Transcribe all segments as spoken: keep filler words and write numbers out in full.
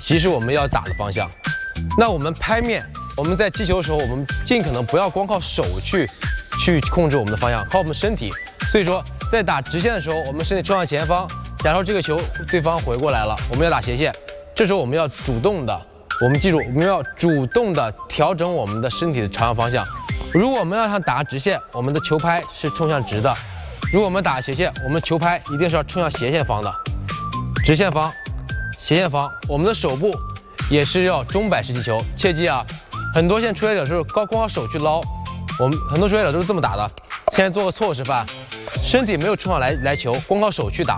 即是我们要打的方向。那我们拍面，我们在击球的时候，我们尽可能不要光靠手去去控制我们的方向，靠我们身体。所以说，在打直线的时候，我们身体冲向前方，假如这个球对方回过来了，我们要打斜线，这时候我们要主动的，我们记住，我们要主动的调整我们的身体的朝向方向。如果我们要想打直线，我们的球拍是冲向直的；如果我们打斜线，我们球拍一定是要冲向斜线方的。直线方、斜线方，我们的手部也是要钟摆式击球，切记啊！很多现在初学者是高光靠手去捞，我们很多初学者都是这么打的。现在做个错误示范，身体没有冲上来来球，光靠手去打，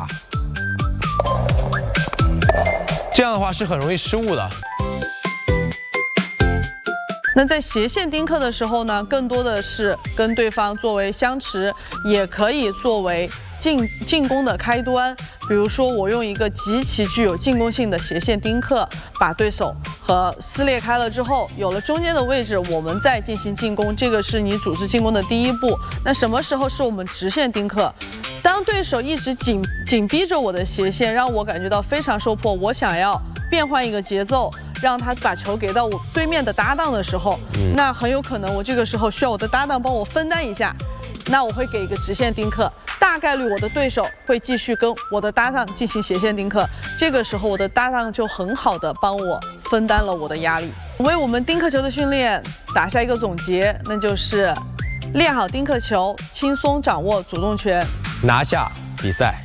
这样的话是很容易失误的。 那在斜线丁克的时候呢，更多的是跟对方作为相持，也可以作为进进攻的开端。比如说，我用一个极其具有进攻性的斜线丁克，把对手和撕裂开了之后，有了中间的位置，我们再进行进攻，这个是你组织进攻的第一步。那什么时候是我们直线丁克？当对手一直紧紧逼着我的斜线，让我感觉到非常受迫，我想要变换一个节奏，让他把球给到我对面的搭档的时候，嗯、那很有可能我这个时候需要我的搭档帮我分担一下，那我会给一个直线丁克，大概率我的对手会继续跟我的搭档进行斜线丁克，这个时候我的搭档就很好的帮我分担了我的压力。为我们丁克球的训练打下一个总结，那就是练好丁克球，轻松掌握主动权， 拿下比赛。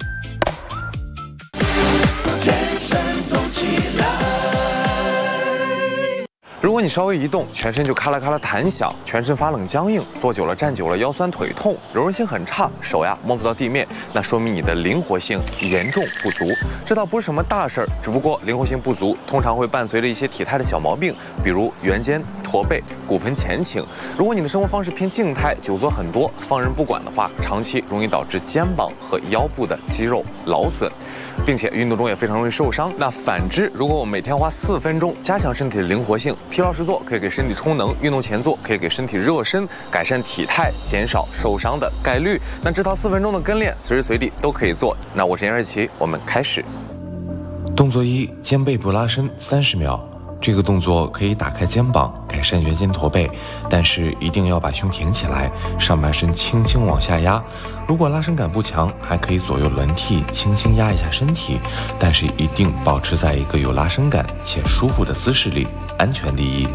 如果你稍微一动，全身就咔啦咔啦弹响，全身发冷僵硬，坐久了站久了腰酸腿痛，柔韧性很差，手呀摸不到地面，那说明你的灵活性严重不足。这倒不是什么大事儿，只不过灵活性不足通常会伴随着一些体态的小毛病，比如圆肩、驼背、骨盆前倾。如果你的生活方式偏静态，久坐很多，放任不管的话，长期容易导致肩膀和腰部的肌肉劳损，并且运动中也非常容易受伤。那反之，如果我们每天花四分钟加强身体的灵活性，疲劳时做可以给身体充能，运动前做可以给身体热身，改善体态，减少受伤的概率。那这套四分钟的跟练，随时随地都可以做。那我是严瑞奇，我们开始。动作一：肩背部拉伸三十秒。这个动作可以打开肩膀，改善圆肩驼背，但是一定要把胸挺起来，上半身轻轻往下压。如果拉伸感不强，还可以左右轮替，轻轻压一下身体，但是一定保持在一个有拉伸感且舒服的姿势里，安全第一。